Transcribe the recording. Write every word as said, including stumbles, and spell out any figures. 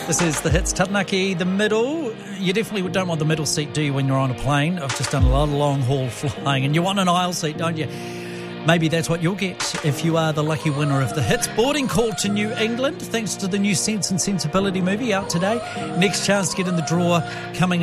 This is the Hits. Taranaki, the middle. You definitely don't want the middle seat, do you, when you're on a plane? I've just done a lot of long-haul flying, and you want an aisle seat, don't you? Maybe that's what you'll get if you are the lucky winner of the Hits. Boarding call to New England, thanks to the new Sense and Sensibility movie out today. Next chance to get in the draw coming